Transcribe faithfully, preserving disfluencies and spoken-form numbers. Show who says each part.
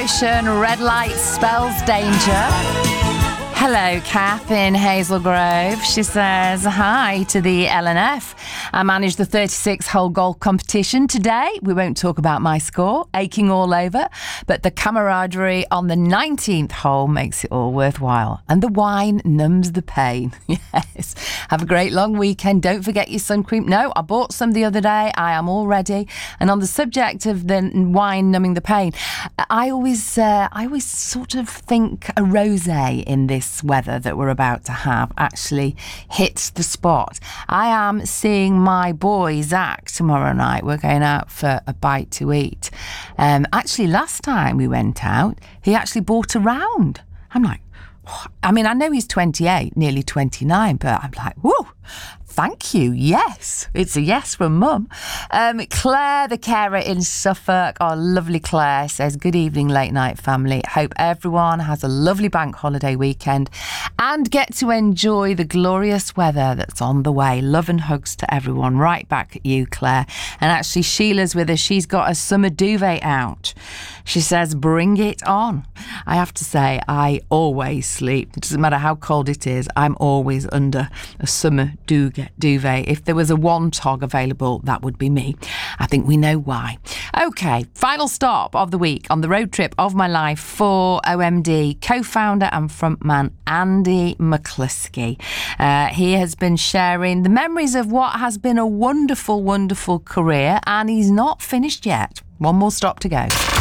Speaker 1: Ocean, red light spells danger. Hello, Kath in Hazel Grove. She says hi to the L N F. I managed the thirty-six hole golf competition today. We won't talk about my score, aching all over, but the camaraderie on the nineteenth hole makes it all worthwhile. And the wine numbs the pain. Yes. Have a great long weekend. Don't forget your sun cream. No, I bought some the other day. I am all ready. And on the subject of the wine numbing the pain, I always, uh, I always sort of think a rosé in this weather that we're about to have actually hits the spot. I am seeing my boy Zach tomorrow night. We're going out for a bite to eat. Um, actually, last time we went out, he actually bought a round. I'm like, I mean, I know he's twenty-eight, nearly twenty-nine, but I'm like, whoa, thank you. Yes, it's a yes from Mum. Um, Claire, the carer in Suffolk, our lovely Claire, says, good evening, late night family. Hope everyone has a lovely bank holiday weekend and get to enjoy the glorious weather that's on the way. Love and hugs to everyone. Right back at you, Claire. And actually, Sheila's with us. She's got a summer duvet out. She says, bring it on. I have to say, I always sleep. It doesn't matter how cold it is. I'm always under a summer duvet. duvet. If there was a one-tog available, that would be me. I think we know why. Okay, final stop of the week on the road trip of my life for O M D co-founder and frontman Andy McCluskey. Uh, he has been sharing the memories of what has been a wonderful, wonderful career, and he's not finished yet. One more stop to go.